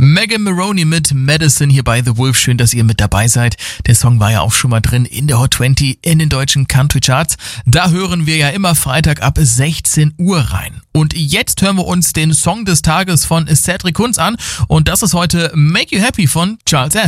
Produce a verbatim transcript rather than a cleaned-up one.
Megan Maroney mit Medicine hier bei The Wolf. Schön, dass ihr mit dabei seid. Der Song war ja auch schon mal drin in der Hot zwanzig in den deutschen Country Charts. Da hören wir ja immer Freitag ab sechzehn Uhr rein. Und jetzt hören wir uns den Song des Tages von Cedric Kunz an. Und das ist heute Make You Happy von Charles S.